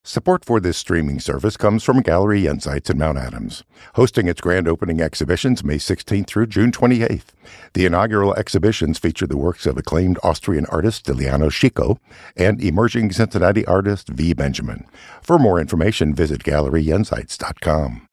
Support for this streaming service comes from Gallery Insights in Mount Adams, hosting its grand opening exhibitions May 16th through June 28th. The inaugural exhibitions feature the works of acclaimed Austrian artist Stiliano Chico and emerging Cincinnati artist V. Benjamin. For more information, visit GalleryInsights.com.